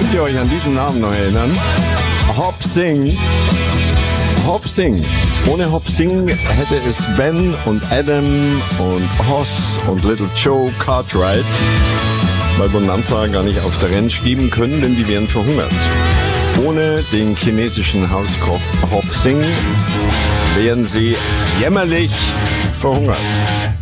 Könnt ihr euch an diesen Namen noch erinnern? Hop Sing. Hop Sing. Ohne Hop Sing hätte es Ben und Adam und Hoss und Little Joe Cartwright bei Bonanza gar nicht auf der Ranch geben können, denn die wären verhungert. Ohne den chinesischen Hauskoch Hop Sing wären sie jämmerlich verhungert.